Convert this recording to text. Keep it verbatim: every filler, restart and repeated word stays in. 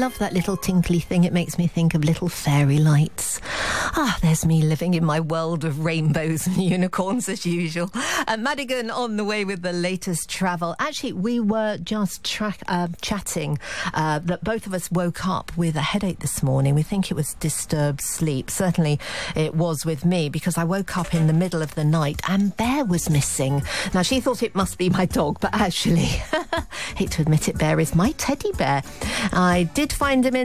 love that little tinkly thing. It makes me think of little fairy lights. Ah, there's me living in my world of rainbows and unicorns as usual. Uh, Madigan on the way with the latest travel. Actually, we were just tra- uh, chatting uh, that both of us woke up with a headache this morning. We think it was disturbed sleep. Certainly it was with me, because I woke up in the middle of the night and Bear was missing. Now, she thought it must be my dog, but actually, hate to admit it, Bear is my teddy bear. I did find him in